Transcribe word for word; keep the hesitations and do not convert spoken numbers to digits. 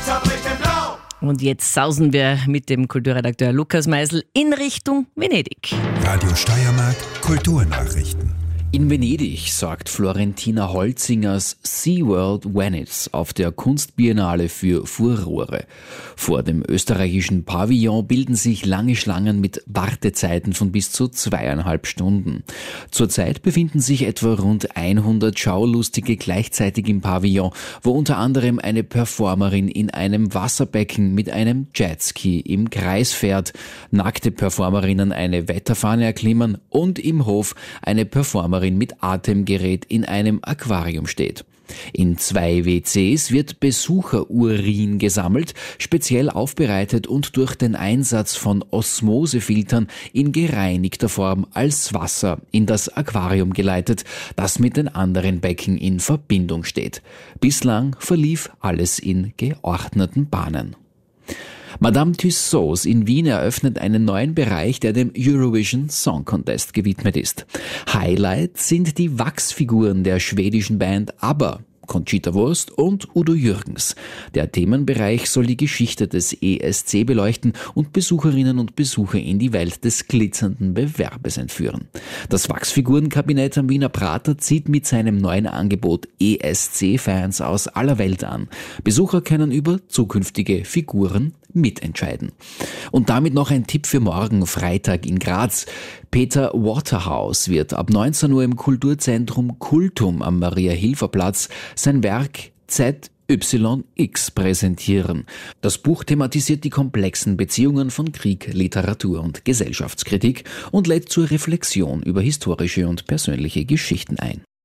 zerbricht in Blau. Und jetzt sausen wir mit dem Kulturredakteur Lukas Meisel in Richtung Venedig. Radio Steiermark, Kulturnachrichten. In Venedig sorgt Florentina Holzingers SeaWorld Venice auf der Kunstbiennale für Furore. Vor dem österreichischen Pavillon bilden sich lange Schlangen mit Wartezeiten von bis zu zweieinhalb Stunden. Zurzeit befinden sich etwa rund hundert Schaulustige gleichzeitig im Pavillon, wo unter anderem eine Performerin in einem Wasserbecken mit einem Jetski im Kreis fährt, nackte Performerinnen eine Wetterfahne erklimmen und im Hof eine Performerin mit Atemgerät in einem Aquarium steht. In zwei W Cs wird Besucherurin gesammelt, speziell aufbereitet und durch den Einsatz von Osmosefiltern in gereinigter Form als Wasser in das Aquarium geleitet, das mit den anderen Becken in Verbindung steht. Bislang verlief alles in geordneten Bahnen. Madame Tussauds in Wien eröffnet einen neuen Bereich, der dem Eurovision Song Contest gewidmet ist. Highlight sind die Wachsfiguren der schwedischen Band ABBA, Conchita Wurst und Udo Jürgens. Der Themenbereich soll die Geschichte des E S C beleuchten und Besucherinnen und Besucher in die Welt des glitzernden Bewerbes entführen. Das Wachsfigurenkabinett am Wiener Prater zieht mit seinem neuen Angebot E S C-Fans aus aller Welt an. Besucher können über zukünftige Figuren mitentscheiden. Und damit noch ein Tipp für morgen, Freitag in Graz. Peter Waterhouse wird ab neunzehn Uhr im Kulturzentrum Kultum am Maria-Hilfer-Platz sein Werk Z Y X präsentieren. Das Buch thematisiert die komplexen Beziehungen von Krieg, Literatur und Gesellschaftskritik und lädt zur Reflexion über historische und persönliche Geschichten ein.